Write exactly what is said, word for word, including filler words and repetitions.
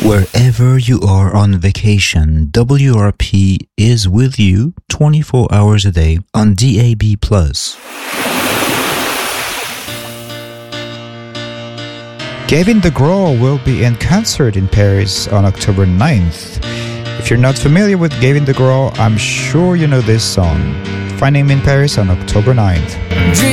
Wherever you are on vacation, W R P is with you twenty-four hours a day on D A B plus. Gavin DeGraw will be in concert in Paris on October ninth. If you're not familiar with Gavin DeGraw, I'm sure you know this song. Find him in Paris on October ninth.